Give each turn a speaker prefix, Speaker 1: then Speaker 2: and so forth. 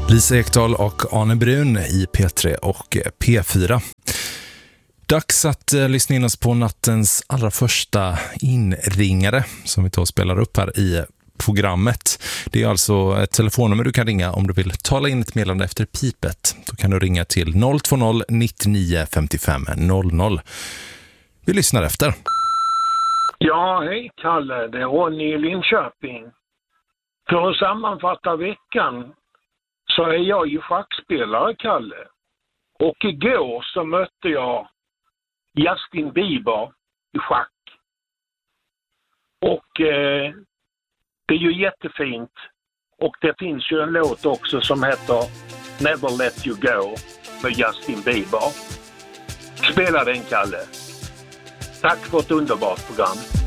Speaker 1: Lisa Ekdahl och Arne Brun i P3 och P4. Dags att lyssna in oss på nattens allra första inringare som vi tar och spelar upp här i programmet. Det är alltså ett telefonnummer du kan ringa om du vill tala in ett meddelande efter pipet. Då kan du ringa till 020 99 55 00. Vi lyssnar efter.
Speaker 2: Ja, hej Kalle. Det är Ronny i Linköping. För att sammanfatta veckan så är jag ju schackspelare, Kalle. Och igår så mötte jag Justin Bieber i schack. Och det är ju jättefint. Och det finns ju en låt också som heter Never Let You Go med Justin Bieber. Spela den, Kalle. Tack för ett underbart program.